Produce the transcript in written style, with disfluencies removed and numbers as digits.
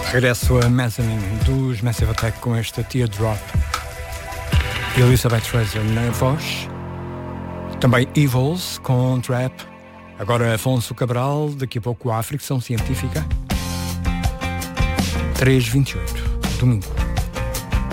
Regresso a Mezzanine dos Massive Attack com esta Teardrop. Elizabeth Fraser na voz. Também Evils com Trap. Agora Afonso Cabral, daqui a pouco a Fricção Científica. 3:28, domingo.